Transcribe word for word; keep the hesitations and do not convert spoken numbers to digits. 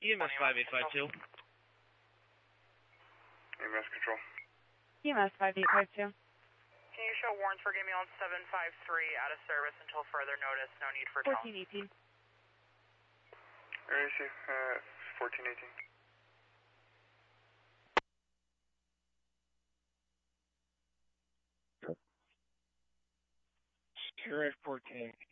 E M S five eight five two. E M S control. E M S five eight five two. Can you show warrants for Gaming on seven five three out of service until further notice? No need for tone. fourteen eighteen. Where is he? Uh, fourteen eighteen. Spirit fourteen.